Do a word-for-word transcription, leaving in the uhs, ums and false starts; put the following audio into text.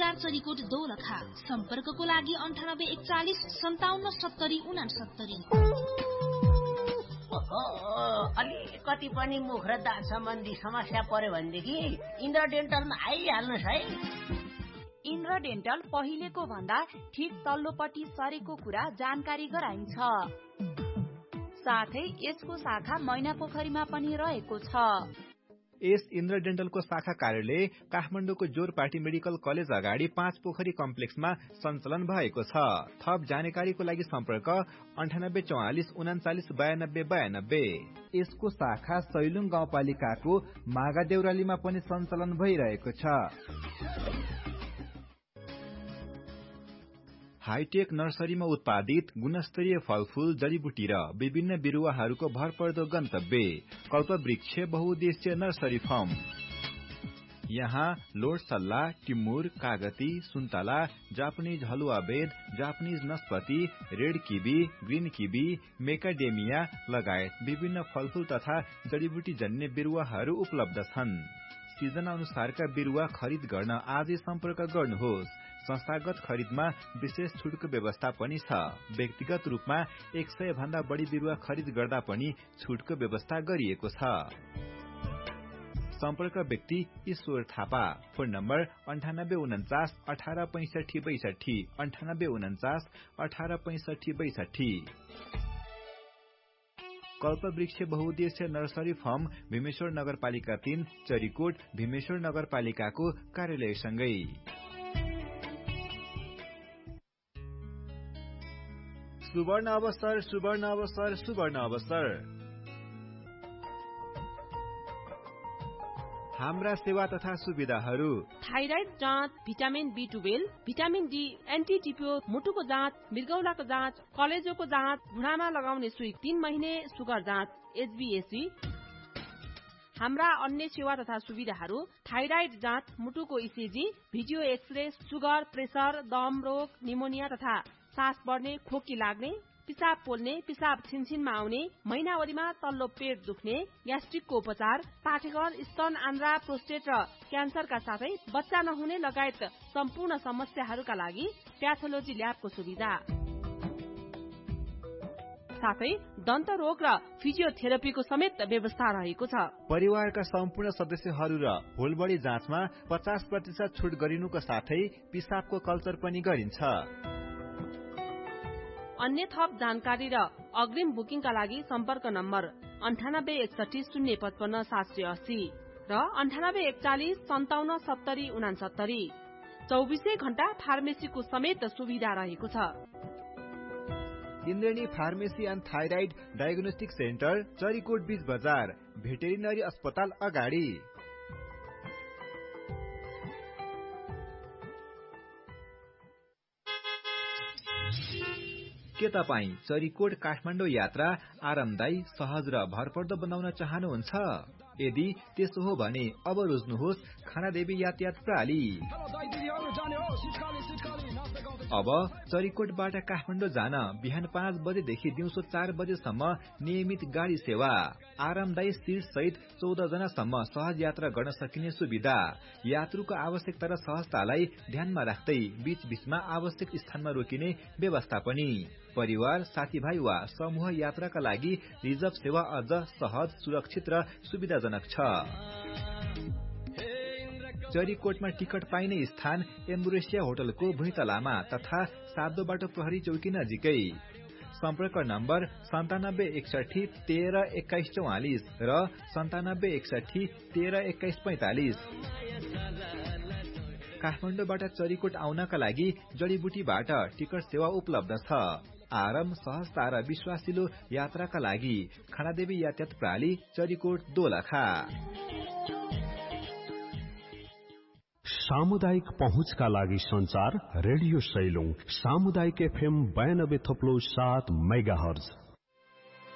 बजार चरीकोट दोलखा। सम्पर्कको लागि अन्ठानब्बे एकचालिस सन्ताउन्न सत्तरी उनासत्तरी। अलिकति पनि मुख र दाँत सम्बन्धी समस्या पर्यो भनेदेखि इन्द्र डेन्टलमा आइहाल्नुहोस् है। इन्द्र डेन्टल पहिलेको भन्दा ठिक तल्लोपट्टि सरेको कुरा जानकारी गराइन्छ। साथै यसको शाखा मैनापोखरीमा पनि रहेको छ। यस इन्द्र डेन्टलको शाखा कार्यालय काठमाडौँको जोरपाटी मेडिकल कलेज अगाडि पाँच पोखरी कम्प्लेक्समा सञ्चालन भएको छ। थप जानकारीको लागि सम्पर्क अन्ठानब्बे चौवालिस उनाचालिस बयानब्बे बयानब्बे। यसको शाखा सैलुङ गाउँपालिकाको मागा देउरालीमा पनि सञ्चालन भइरहेको छ। हाईटेक नर्सरीमा उत्पादित गुणस्तरीय फलफूल, जडीबुटी र विभिन्न बिरुवाहरूको भरपर्दो गन्तव्य कल्पवृक्ष बहुउद्देश्य नर्सरी फार्म। यहाँ लोड सल्ला, टिमुर, कागती, सुन्तला, जापानिज हलुवा बेद, Japanese नस्पति, red kiwi, green kiwi, मेकाडेमिया लगायत विभिन्न फलफूल तथा जडीबुटी जन्य बिरुवाहरू उपलब्ध छन्। सिजन अनुसारका बिरुवा खरिद गर्न आजै सम्पर्क गर्नुहोस्। संस्थागत खरिदमा विशेष छुटको व्यवस्था पनि छ। व्यक्तिगत रूपमा एक सय भन्दा बढी बिरुवा खरिद गर्दा पनि छुटको व्यवस्था गरिएको छ। सम्पर्क व्यक्ति ईश्वर थापा। फोन नम्बर अन्ठानब्बे उन्चास अठार पैंसठी बैसठी अन्ठानब्बे उन्चास अठार पैंसठी बैसठी। कल्पवृक्ष बहुउद्देश्य नर्सरी फार्म भीमेश्वर नगरपालिका तीन चरीकोट भीमेश्वर नगरपालिकाको कार्यालयसँगै। सुवर्ण अवसर सुवर्ण अवसर सुवर्ण अवसर। हाम्रा सेवा तथा सुविधाहरू थाइराइड जाँच, vitamin be twelve, vitamin D, anti टिपियो, मुटुको जाँच, मृगौलाको जाँच, कलेजोको जाँच, घुँडामा लगाउने सुई, तीन महिने सुगर जाँच, एचबीएससी। हाम्रा अन्य सेवा तथा सुविधाहरू थाइराइड जाँच, मुटुको ECG, video x-ray, sugar, pressure, दम रोग, निमोनिया तथा सास बढ्ने, खोकी लाग्ने, पिसाब पोल्ने, पिसाब छिनछिनमा आउने, महिनावरीमा तल्लो पेट दुख्ने, ग्यास्ट्रिकको उपचार, पाठेघर, स्तन, आन्द्रा, प्रोस्टेट र क्यान्सरका साथै बच्चा नहुने लगायत सम्पूर्ण समस्याहरूका लागि प्याथोलोजी ल्याबको सुविधा। साथै दन्त रोग र फिजियोथेरापीको समेत व्यवस्था रहेको छ। परिवारका सम्पूर्ण सदस्यहरू र होलबडी जाँचमा पचास प्रतिशत छुट गरिनुको साथै पिसाबको कल्चर पनि गरिन्छ। अन्य थप जानकारी र अग्रिम बुकिङका लागि सम्पर्क नम्बर अन्ठानब्बे एकसठी शून्य पचपन्न सात सय अस्सी र अन्ठानब्बे एकचालिस सन्ताउन्न सत्तरी उनासत्तरी। चौबिसै घण्टा फार्मेसीको समेत सुविधा रहेको छ। Indrani pharmacy and thyroid diagnostic centre Charikot बीच बजार भेटेरिनरी अस्पताल अगाडि। के तपाईँ चरीकोट काठमाडौँ यात्रा आरामदायी, सहज र भरपर्दो बनाउन चाहनुहुन्छ? यदि त्यसो हो भने अब रोज्नुहोस् खानादेवी यातायात प्रणाली। अब चरीकोटबाट काठमाडौँ जान बिहान पाँच बजेदेखि दिउँसो चार बजेसम्म नियमित गाडी सेवा, आरामदायी सीट सहित चौध जनासम्म सहज यात्रा गर्न सकिने सुविधा, यात्रुको आवश्यकता र सहजतालाई ध्यानमा राख्दै बीच बीचमा आवश्यक स्थानमा रोकिने व्यवस्था पनि। परिवार, साथीभाइ वा समूह यात्राका लागि रिजर्भ सेवा अझ सहज, सुरक्षित र सुविधाजनक छ। चरीकोटमा टिकट पाइने स्थान एम्बुरेसिया होटलको भुइँतलामा तथा सातो बाटो प्रहरी चौकी नजिकै। सम्पर्क नम्बर सन्तानब्बे एकसठी तेह्र एक्काइस चौवालिस र सन्तानब्बे एकसठी तेह्र एक्काइस पैंतालिस। काठमाडौँबाट चरीकोट आउनका लागि जडीबुटीबाट टिकट सेवा उपलब्ध छ। आराम, सहजता र विश्वासिलो यात्राका लागि खानादेवी यातायात प्रणाली चरीकोट दोलखा। सामुदायिक पहुँचका लागि संचार रेडियो सैलुङ सामुदायिक एफएम बयानब्बे थप्लो सात मेगाहर्ज।